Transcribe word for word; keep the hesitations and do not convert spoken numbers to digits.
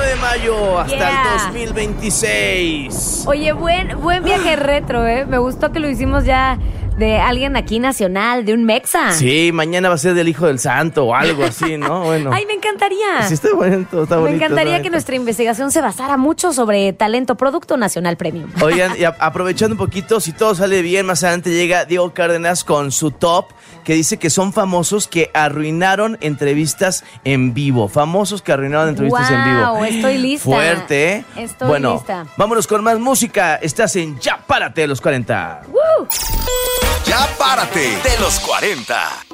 de mayo hasta Yeah. el dos mil veintiséis. Oye, buen, buen viaje retro, ¿eh? Me gustó que lo hicimos ya de alguien aquí nacional, de un mexa. Sí, mañana va a ser del Hijo del Santo o algo así, ¿no? Bueno. Ay, me encantaría. Sí, está bonito, está bonito. Me encantaría está que bonito. nuestra investigación se basara mucho sobre talento, producto nacional premium. Oigan, y a- aprovechando un poquito, si todo sale bien, más adelante llega Diego Cárdenas con su top, que dice que son famosos que arruinaron entrevistas en vivo. Famosos que arruinaron entrevistas en vivo. Wow, estoy lista. Fuerte, ¿eh? Estoy bueno, lista. vámonos con más música. Estás en Ya Párate de los cuarenta. ¡Woo! Ya párate de los cuarenta.